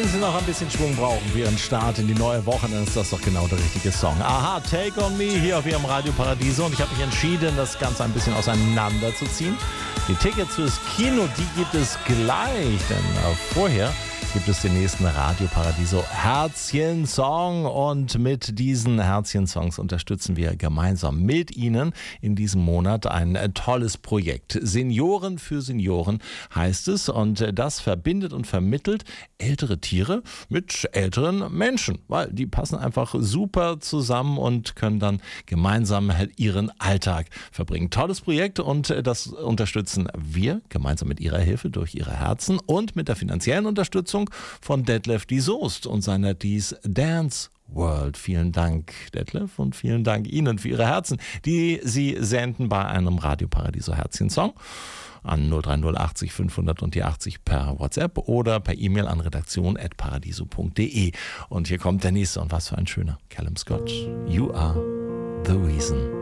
Sie noch ein bisschen Schwung brauchen für Ihren Start in die neue Woche, dann ist das doch genau der richtige Song. Aha, Take on Me hier auf Ihrem Radio Paradiso und ich habe mich entschieden, das Ganze ein bisschen auseinanderzuziehen. Die Tickets fürs Kino, die gibt es gleich, denn vorher gibt es den nächsten Radio Paradiso Herzchen-Song und mit diesen Herzchen-Songs unterstützen wir gemeinsam mit Ihnen in diesem Monat ein tolles Projekt. Senioren für Senioren heißt es und das verbindet und vermittelt ältere Tiere mit älteren Menschen, weil die passen einfach super zusammen und können dann gemeinsam ihren Alltag verbringen. Tolles Projekt und das unterstützen wir gemeinsam mit Ihrer Hilfe durch Ihre Herzen und mit der finanziellen Unterstützung von Detlef die Soest und seiner Dies Dance World. Vielen Dank, Detlef, und vielen Dank Ihnen für Ihre Herzen, die Sie senden bei einem Radio Paradiso Herzchen-Song an 03080 500 und die 80 per WhatsApp oder per E-Mail an redaktion@paradiso.de. Und hier kommt der nächste und was für ein schöner. Callum Scott, You Are the Reason.